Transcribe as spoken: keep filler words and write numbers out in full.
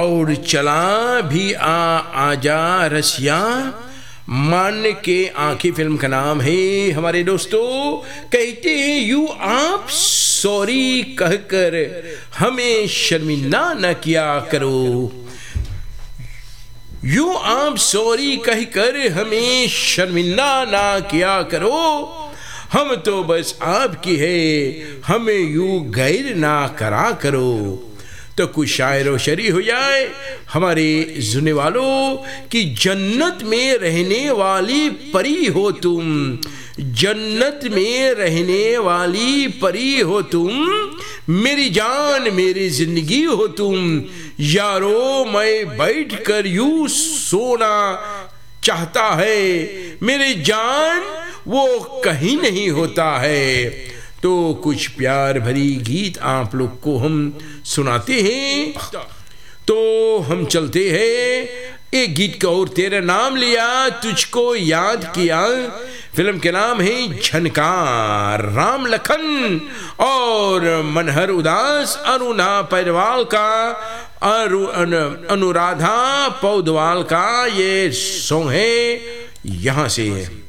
और चला भी आ आजा रसिया मान के आंखें फिल्म का नाम है। हमारे दोस्तों कहते हैं यू आप सॉरी कहकर हमें शर्मिंदा न किया करो, यू आप सॉरी कहकर हमें शर्मिंदा ना किया करो, हम तो बस आपकी है हमें यू गैर ना करा करो। तो कुछ शायरो शरी हो जाए हमारे सुनने वालों कि जन्नत में रहने वाली परी हो तुम, जन्नत में रहने वाली परी हो तुम, मेरी जान मेरी जिंदगी हो तुम, यारो मैं बैठ कर यू सोना चाहता है, मेरी जान वो कहीं नहीं होता है। तो कुछ प्यार भरी गीत आप लोग को हम सुनाते हैं। तो हम चलते हैं एक गीत का और तेरा नाम लिया तुझको याद किया, फिल्म के नाम है झनकार, राम लखन और मनहर उदास अरुणा पैरवाल का अरु, अनुराधा पौडवाल का ये सॉन्ग है यहाँ से।